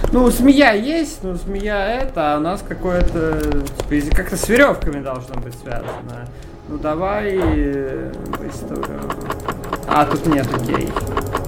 Ну, змея есть, но змея это, а у нас какое-то, типа, как-то с веревками должно быть связано. Ну, давай выставлю. А, тут нет, окей.